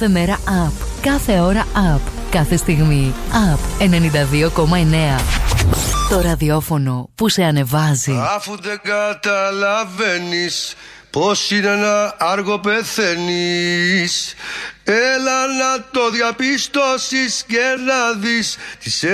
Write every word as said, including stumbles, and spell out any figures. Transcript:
Κάθε μέρα up. Κάθε ώρα up. Κάθε στιγμή up. ενενήντα δύο κόμμα εννέα. Το ραδιόφωνο που σε ανεβάζει. Αφού δεν καταλαβαίνεις πως είναι ένα άργο πεθαίνεις, έλα να το διαπιστώσεις και να δεις τις